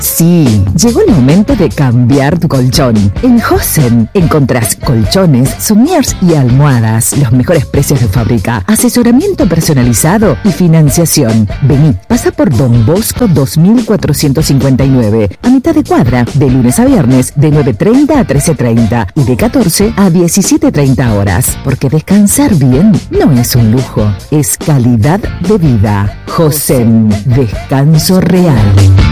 Sí, llegó el momento de cambiar tu colchón. En Hosen encontrás colchones, somiers y almohadas. Los mejores precios de fábrica, asesoramiento personalizado y financiación. Vení, pasa por Don Bosco 2459, a mitad de cuadra, de lunes a viernes, de 9:30 a 13:30 y de 14 a 17:30 horas. Porque descansar bien no es un lujo, es calidad de vida. Hosen, descanso real.